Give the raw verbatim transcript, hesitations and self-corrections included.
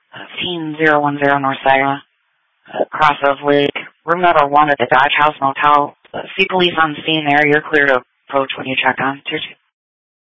Team zero one zero North Saga, uh, cross of Lake, room number one at the Dodge House Motel. Uh, see police on scene there. You're clear to approach when you check on. Tier two.